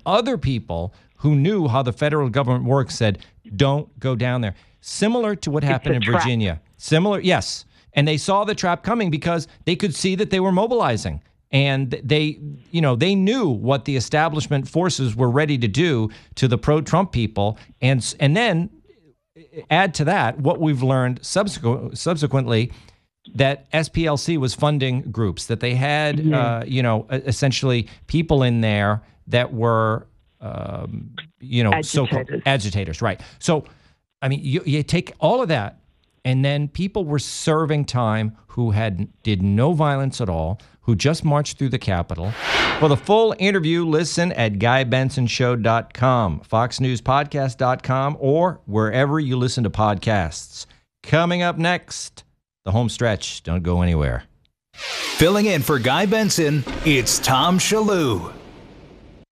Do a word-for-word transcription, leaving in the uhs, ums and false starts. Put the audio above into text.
other people who knew how the federal government works said, don't go down there. Similar to what happened in trap. Virginia. Similar, yes. And they saw the trap coming because they could see that they were mobilizing. And they, you know, they knew what the establishment forces were ready to do to the pro-Trump people. And and then add to that what we've learned subsequent, subsequently, that S P L C was funding groups, that they had, yeah. uh, you know, essentially people in there that were, um, you know, so-called agitators. Right. So, I mean, you, you take all of that, and then people were serving time who had did no violence at all, who just marched through the Capitol. For the full interview, listen at guy benson show dot com, fox news podcast dot com, or wherever you listen to podcasts. Coming up next, the home stretch. Don't go anywhere. Filling in for Guy Benson, it's Tom Shillue.